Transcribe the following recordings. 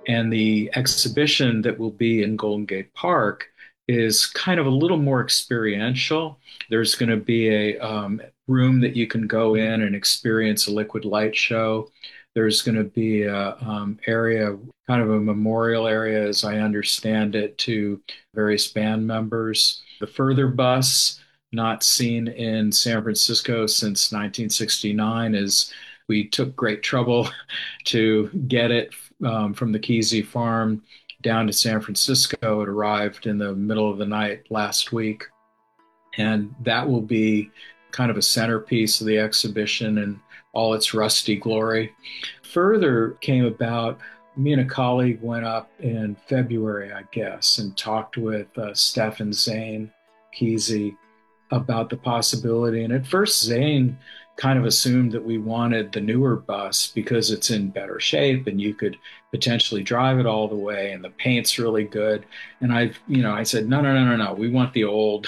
And the exhibition that will be in Golden Gate Park is kind of a little more experiential. There's going to be a room that you can go in and experience a liquid light show. There's going to be a area, kind of a memorial area, as I understand it, to various band members. The Further Bus, not seen in San Francisco since 1969, is we took great trouble to get it from the Kesey farm down to San Francisco. It arrived in the middle of the night last week. And that will be kind of a centerpiece of the exhibition in all its rusty glory. Further came about, me and a colleague went up in February, I guess, and talked with Stefan Zane Kesey about the possibility. And at first, Zane kind of assumed that we wanted the newer bus because it's in better shape and you could potentially drive it all the way and the paint's really good. And I said, no. We want the old,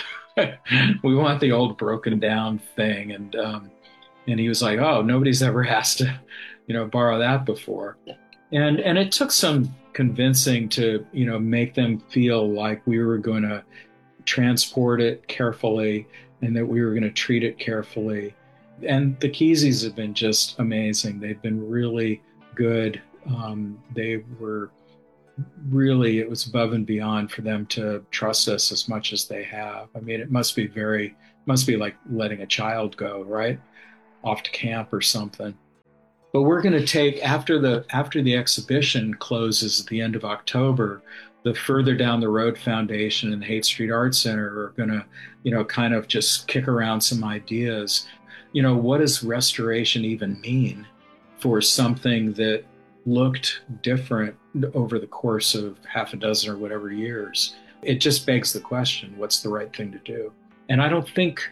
we want the old broken down thing. And he was like, oh, nobody's ever asked to, borrow that before. And it took some convincing to, make them feel like we were going to transport it carefully and that we were going to treat it carefully. And the Keseys have been just amazing. They've been really good. They were really, it was above and beyond for them to trust us as much as they have. I mean, it must be like letting a child go, right? Off to camp or something. But we're going to take, after the exhibition closes at the end of October, the Further Down the Road Foundation and the Haight Street Art Center are going to, kind of just kick around some ideas. What does restoration even mean for something that looked different over the course of half a dozen or whatever years? It just begs the question, what's the right thing to do? And I don't think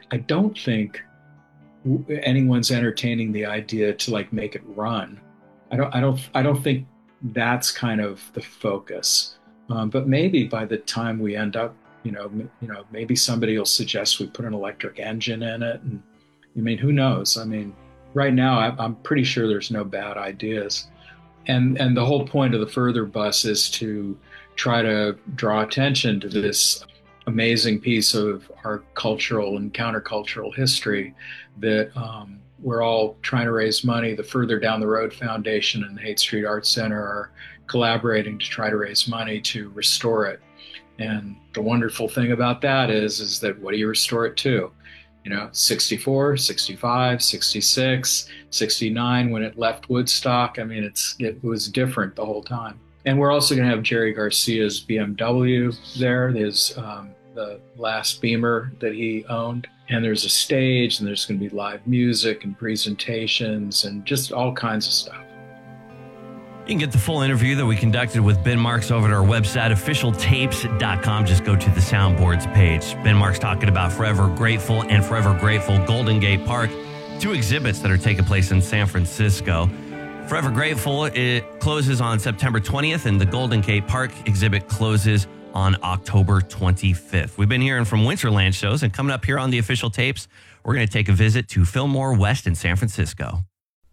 anyone's entertaining the idea to like make it run. I don't think that's kind of the focus. But maybe by the time we end up, maybe somebody will suggest we put an electric engine in it. And I mean, who knows? I mean, right now, I'm pretty sure there's no bad ideas. And the whole point of the Further Bus is to try to draw attention to this amazing piece of our cultural and countercultural history that we're all trying to raise money. The Further Down the Road Foundation and the Haight Street Art Center are collaborating to try to raise money to restore it. And the wonderful thing about that is that what do you restore it to? 64, 65, 66, 69 when it left Woodstock. I mean, it was different the whole time. And we're also going to have Jerry Garcia's BMW there. There's the last Beamer that he owned. And there's a stage, and there's going to be live music and presentations and just all kinds of stuff. You can get the full interview that we conducted with Ben Marks over at our website, officialtapes.com. Just go to the soundboards page. Ben Marks talking about Forever Grateful and Forever Grateful Golden Gate Park, two exhibits that are taking place in San Francisco. Forever Grateful, it closes on September 20th, and the Golden Gate Park exhibit closes on October 25th. We've been hearing from Winterland shows, and coming up here on the Official Tapes, we're going to take a visit to Fillmore West in San Francisco.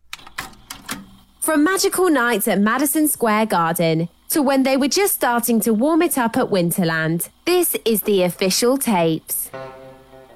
From magical nights at Madison Square Garden to when they were just starting to warm it up at Winterland, this is the Official Tapes.